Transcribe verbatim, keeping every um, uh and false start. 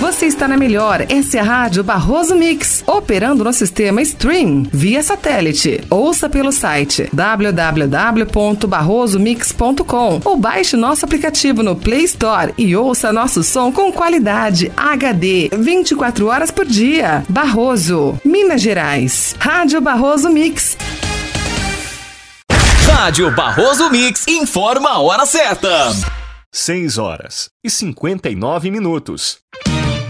Você está na melhor, essa é a Rádio Barroso Mix, operando no sistema Stream, via satélite. Ouça pelo site w w w ponto barroso mix ponto com ou baixe nosso aplicativo no Play Store e ouça nosso som com qualidade H D, vinte e quatro horas por dia. Barroso, Minas Gerais. Rádio Barroso Mix. Rádio Barroso Mix informa a hora certa. seis horas e cinquenta e nove minutos.